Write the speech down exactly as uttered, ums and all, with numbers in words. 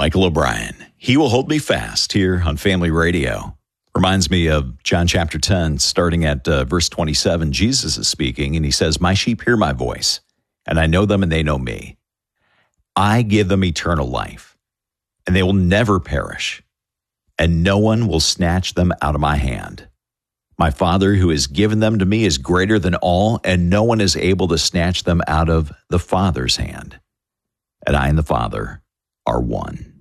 Michael O'Brien. He will hold me fast here on Family Radio. Reminds me of John chapter ten, starting at uh, verse twenty-seven. Jesus is speaking, and he says, "My sheep hear my voice, and I know them, and they know me. I give them eternal life, and they will never perish, and no one will snatch them out of my hand. My Father who has given them to me is greater than all, and no one is able to snatch them out of the Father's hand. And I and the Father are one."